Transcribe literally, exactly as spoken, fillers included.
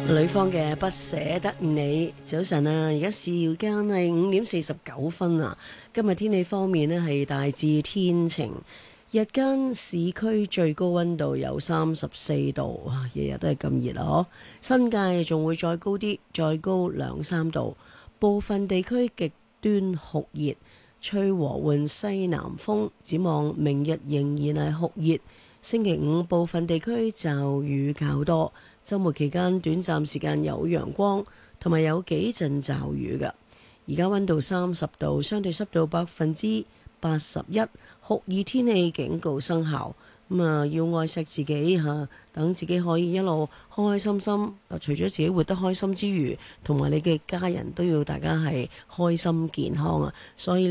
女方嘅不捨得你，早晨啊！而家時間係五點四十九分啊。今日天氣方面呢係大致天晴，日間市區最高溫度有三十四度，哇！日日都係咁熱啊！新界仲會再高啲，再高兩三度，部分地區極端酷熱，吹和緩西南風。展望明日仍然係酷熱，星期五部分地區驟雨較多。周末期間短暫時間有陽光，同埋有幾陣驟雨嘅。而家溫度三十度，相對濕度百分之八十一，酷熱天氣警告生效。咁啊，要愛惜自己吓，等自己可以一路開開心心。除咗自己活得開心之餘，同埋你嘅家人都要大家係開心健康啊。所以